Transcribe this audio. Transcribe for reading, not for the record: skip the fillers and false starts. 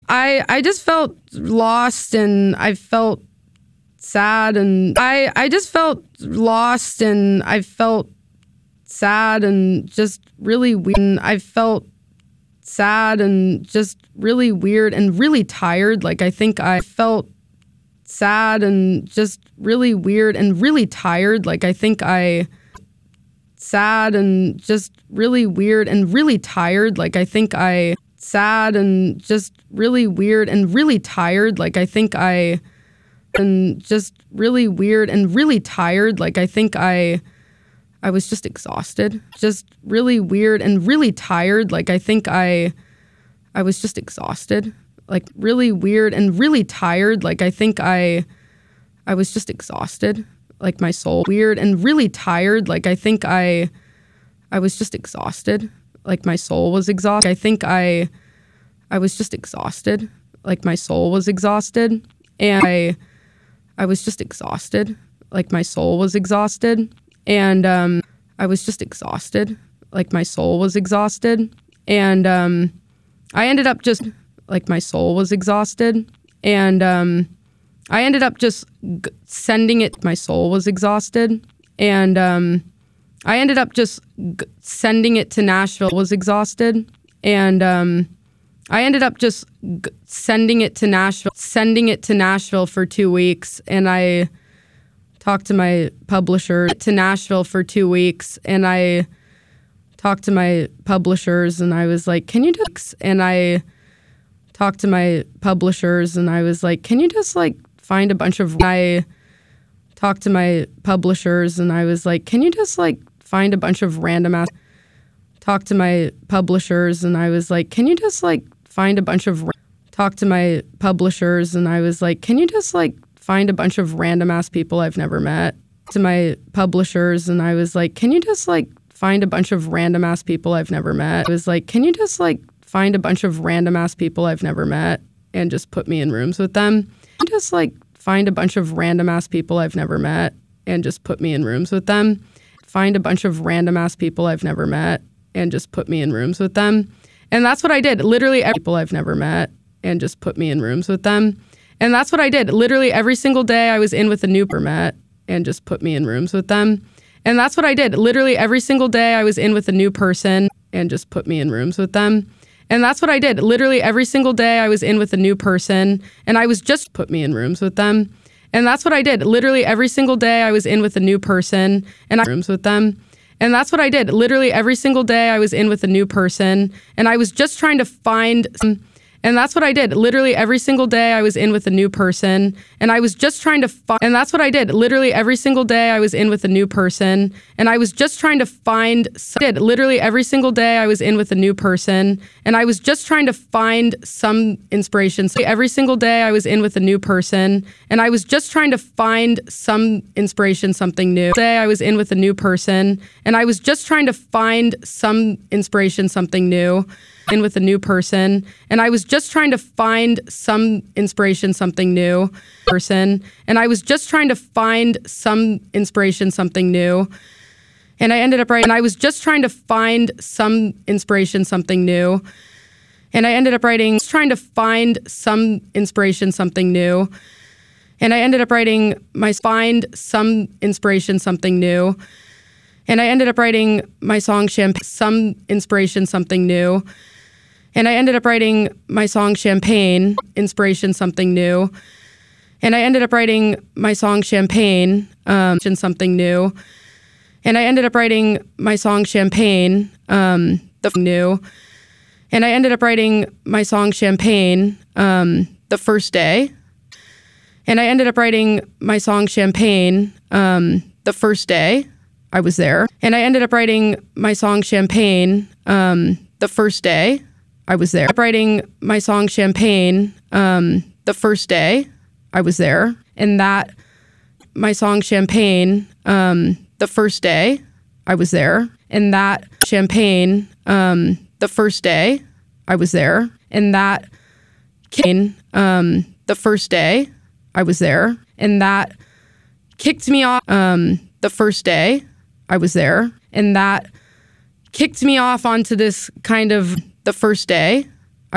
I just felt lost, and I felt sad, and I just felt lost, and I felt sad and just really weird. And I felt sad and just really weird and really tired. Like, I think I felt sad and just really weird and really tired. Like, I think I sad and just really weird and really tired. Like, I think I sad and just really weird and really tired. Like, I think I and just really weird and really tired. Like, I think I was just exhausted, just really weird and really tired. Like, I think I was just exhausted, like really weird and really tired. Like, I think I was just exhausted, like my soul weird and really tired. Like, I think I was just exhausted, like my soul was exhausted. I think I was just exhausted, like my soul was exhausted. And I was just exhausted, like my soul was exhausted. And I was just exhausted, like my soul was exhausted. And I ended up just, like my soul was exhausted. And I ended up just sending it, my soul was exhausted. And I ended up just sending it to Nashville, was exhausted. And I ended up just sending it to Nashville for 2 weeks. And I talked to my publisher to Nashville for 2 weeks. And I talked to my publishers, and I was like, can you just, and I talked to my publishers, and I was like, can you just like find a bunch of, I talked to my publishers, and I was like, can you just like find a bunch of random ass, talk to my publishers, and I was like, can you just like find a bunch of, talk to my publishers, and I was like, can you just like find a bunch of random ass people I've never met, to my publishers, and I was like, can you just like find a bunch of random ass people I've never met. I was like, can you just like find a bunch of random ass people I've never met and just put me in rooms with them? Just like find a bunch of random ass people I've never met and just put me in rooms with them. Find a bunch of random ass people I've never met and just put me in rooms with them. And that's what I did. Literally every people I've never met and just put me in rooms with them. And that's what I did. Literally every single day I was in with a new met and just put me in rooms with them. And that's what I did. Literally every single day I was in with a new person and just put me in rooms with them. And that's what I did. Literally every single day I was in with a new person, and I was just put me in rooms with them. And that's what I did. Literally every single day I was in with a new person, and I rooms with them. And that's what I did. Literally every single day I was in with a new person, and I was just trying to find and that's what I did. Literally every single day I was in with a new person, and I was just trying to find, and that's what I did. Literally every single day I was in with a new person, and I was just trying to find, literally every single day I was in with a new person, and I was just trying to find some inspiration. So every single day I was in with a new person, and I was just trying to find some inspiration, something new. Day I was in with a new person, and I was just trying to find some inspiration, something new. In with a new person, and I was just trying to find some inspiration, something new person, and I was just trying to find some inspiration, something new, and I ended up writing, and I was just trying to find some inspiration, something new, and I ended up writing, trying to find some inspiration, something new, and I ended up writing my find some inspiration, something new, and I ended up writing my song Champagne, some inspiration, something new. And I ended up writing my song Champagne, inspiration, something new. And I ended up writing my song Champagne, something new. And I ended up writing my song Champagne, the new. And I ended up writing my song Champagne, the first day. And I ended up writing my song Champagne, the first day I was there. And I ended up writing my song Champagne, the first day I was there. Writing my song Champagne, the first day I was there. And that, my song Champagne, the first day I was there. And that Champagne, the first day I was there. And that the first day I was there. And that kicked me off, the first day I was there. And that kicked me off onto this kind of, the first day